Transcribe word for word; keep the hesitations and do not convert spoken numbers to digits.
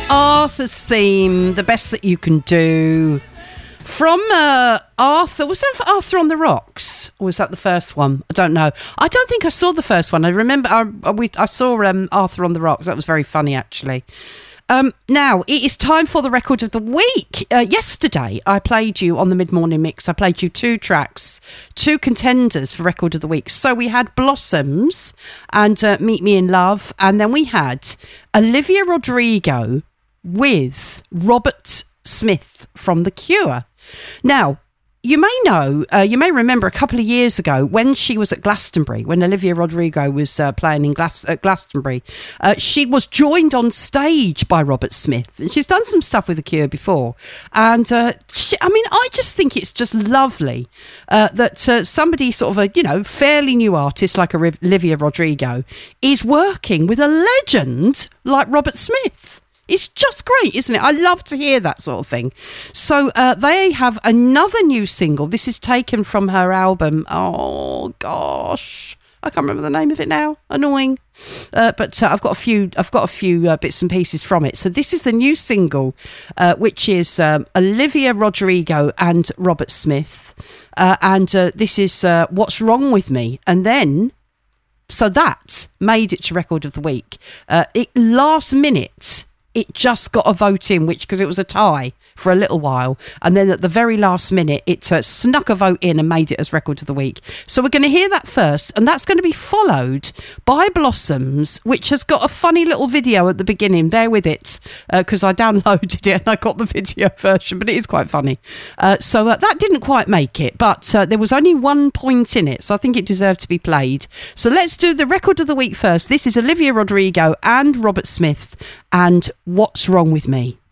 Arthur's theme, The Best That You Can Do. From uh, Arthur, was that Arthur on the Rocks? Or was that the first one? I don't know. I don't think I saw the first one. I remember I, I, I saw um, Arthur on the Rocks. That was very funny, actually. Um, now, it is time for the record of the week. Uh, yesterday, I played you on the mid-morning mix. I played you two tracks, two contenders for record of the week. So we had Blossoms and uh, Meet Me in Love. And then we had Olivia Rodrigo with Robert Smith from The Cure. Now, you may know, uh, you may remember a couple of years ago when she was at Glastonbury, when Olivia Rodrigo was uh, playing in Glas- at Glastonbury, uh, she was joined on stage by Robert Smith. And she's done some stuff with The Cure before. And, uh, she, I mean, I just think it's just lovely uh, that uh, somebody sort of a, you know, fairly new artist like Olivia Rodrigo is working with a legend like Robert Smith. It's just great, isn't it? I love to hear that sort of thing. So uh, they have another new single. This is taken from her album. Oh gosh, I can't remember the name of it now. Annoying, uh, but uh, I've got a few. I've got a few uh, bits and pieces from it. So this is the new single, uh, which is um, Olivia Rodrigo and Robert Smith, uh, and uh, this is uh, What's Wrong With Me, and then. So that made it to record of the week. Uh, it last minute. It just got a vote in, which because it was a tie for a little while. And then at the very last minute, it uh, snuck a vote in and made it as record of the week. So we're going to hear that first. And that's going to be followed by Blossoms, which has got a funny little video at the beginning. Bear with it, because uh, I downloaded it and I got the video version, but it is quite funny. Uh, so uh, that didn't quite make it, but uh, there was only one point in it. So I think it deserved to be played. So let's do the record of the week first. This is Olivia Rodrigo and Robert Smith and What's Wrong With Me.